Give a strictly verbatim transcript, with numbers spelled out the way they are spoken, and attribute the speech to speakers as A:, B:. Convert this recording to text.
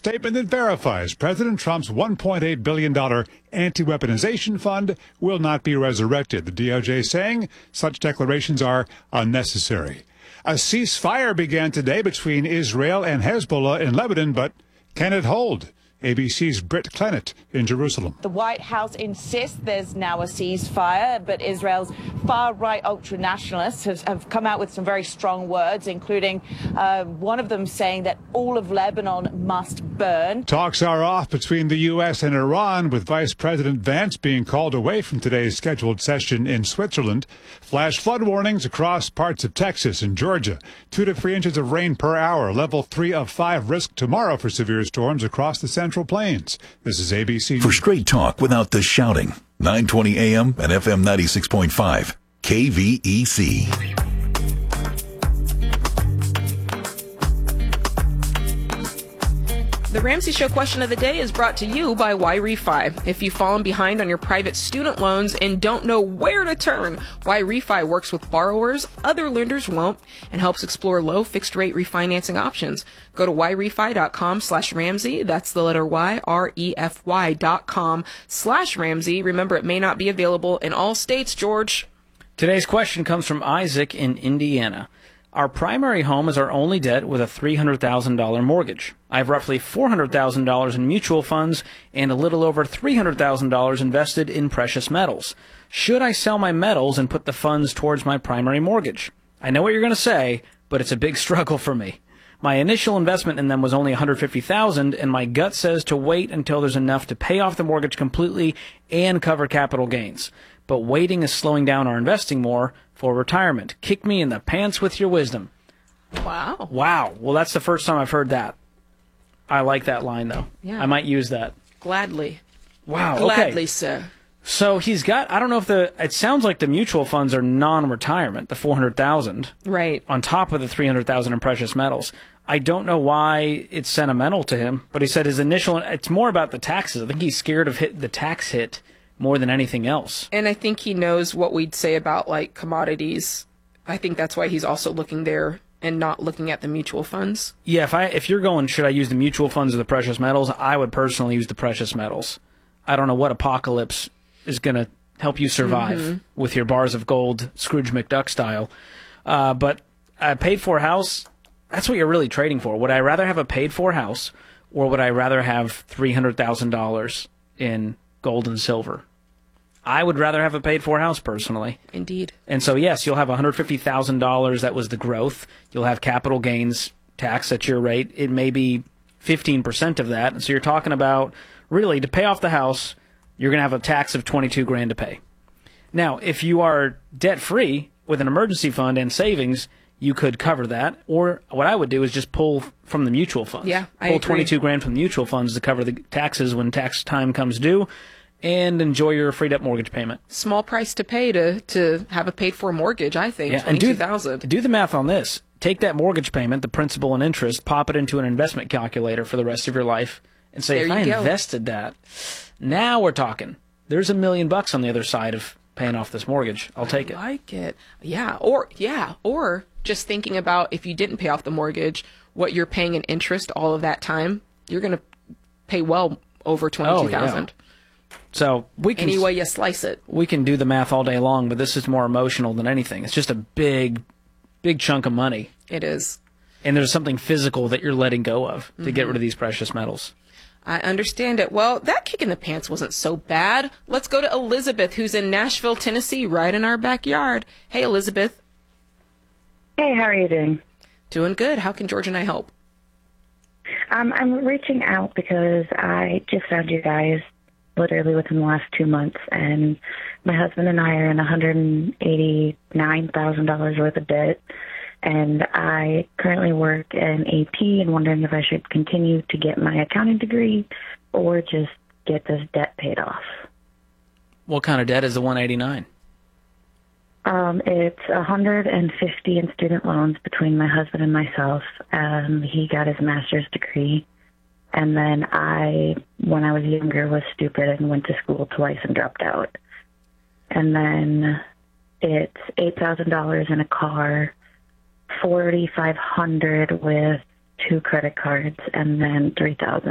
A: statement that verifies President Trump's one point eight billion dollars anti-weaponization fund will not be resurrected. The D O J saying such declarations are unnecessary. A ceasefire began today between Israel and Hezbollah in Lebanon, but can it hold? A B C's Britt Clennett in Jerusalem.
B: The White House insists there's now a ceasefire, but Israel's far-right ultra-nationalists have, have come out with some very strong words, including uh, one of them saying that all of Lebanon must burn.
A: Talks are off between the U S and Iran, with Vice President Vance being called away from today's scheduled session in Switzerland. Flash flood warnings across parts of Texas and Georgia. Two to three inches of rain per hour. Level three of five risk tomorrow for severe storms across the Central Plains. This is A B C.
C: For straight talk without the shouting, nine twenty A M and F M ninety-six point five, K V E C.
D: The Ramsey Show question of the day is brought to you by Y-Refi. If you've fallen behind on your private student loans and don't know where to turn, Y-Refi works with borrowers other lenders won't and helps explore low fixed rate refinancing options. Go to yrefi.com slash Ramsey. That's the letter Y, R E F Y dot com slash Ramsey. Remember, it may not be available in all states, George.
E: Today's question comes from Isaac in Indiana. Our primary home is our only debt with a three hundred thousand dollars mortgage. I have roughly four hundred thousand dollars in mutual funds and a little over three hundred thousand dollars invested in precious metals. Should I sell my metals and put the funds towards my primary mortgage? I know what you're going to say, but it's a big struggle for me. My initial investment in them was only one hundred fifty thousand dollars, and my gut says to wait until there's enough to pay off the mortgage completely and cover capital gains. But waiting is slowing down our investing more for retirement. Kick me in the pants with your wisdom.
D: Wow.
E: Wow. Well, that's the first time I've heard that. I like that line, though.
D: Yeah.
E: I might use that.
D: Gladly.
E: Wow.
D: Gladly,
E: okay.
D: sir.
E: So he's got, I don't know if the, it sounds like the mutual funds are non-retirement, the four hundred thousand dollars.
D: Right.
E: On top of the three hundred thousand dollars in precious metals. I don't know why it's sentimental to him, but he said his initial, it's more about the taxes. I think he's scared of hit the tax hit more than anything else.
D: And I think he knows what we'd say about, like, commodities. I think that's why he's also looking there and not looking at the mutual funds.
E: Yeah, if I if you're going, should I use the mutual funds or the precious metals? I would personally use the precious metals. I don't know what apocalypse is going to help you survive mm-hmm. with your bars of gold, Scrooge McDuck style. Uh, but a paid-for house, that's what you're really trading for. Would I rather have a paid-for house, or would I rather have three hundred thousand dollars in gold and silver? I would rather have a paid-for house, personally.
D: Indeed.
E: And so, yes, you'll have one hundred fifty thousand dollars. That was the growth. You'll have capital gains tax at your rate. It may be fifteen percent of that. And so you're talking about, really, to pay off the house, you're going to have a tax of twenty-two grand to pay. Now, if you are debt-free with an emergency fund and savings, you could cover that. Or what I would do is just pull from the mutual funds.
D: Yeah, I
E: Pull
D: agree.
E: twenty-two grand from the mutual funds to cover the taxes when tax time comes due, and enjoy your freed-up mortgage payment.
D: Small price to pay to, to have a paid-for mortgage, I think,
E: yeah,
D: twenty-two thousand dollars.
E: Do the math on this. Take that mortgage payment, the principal and interest, pop it into an investment calculator for the rest of your life, and say,
D: There
E: if I
D: you go.
E: invested that, now we're talking. There's a million bucks on the other side of paying off this mortgage. I'll take it.
D: I like it. Yeah, or yeah, or just thinking about if you didn't pay off the mortgage, what you're paying in interest all of that time, you're going to pay well over twenty-two thousand dollars.
E: Oh, yeah. So we can
D: any way you slice it.
E: We can do the math all day long, but this is more emotional than anything. It's just a big, big chunk of money.
D: It is.
E: And there's something physical that you're letting go of to mm-hmm. get rid of these precious metals.
D: I understand it. Well, that kick in the pants wasn't so bad. Let's go to Elizabeth, who's in Nashville, Tennessee, right in our backyard. Hey, Elizabeth.
F: Hey, how are you doing?
D: Doing good. How can George and I help?
F: Um, I'm reaching out because I just found you guys literally within the last two months, and my husband and I are in one hundred eighty-nine thousand dollars worth of debt, and I currently work in A P and wondering if I should continue to get my accounting degree or just get this debt paid off.
E: What kind of debt is the one eighty-nine?
F: Um, it's one hundred fifty in student loans between my husband and myself. Um, he got his master's degree. And then I, when I was younger, was stupid and went to school twice and dropped out. And then it's eight thousand dollars in a car, four thousand five hundred dollars with two credit cards, and then three thousand dollars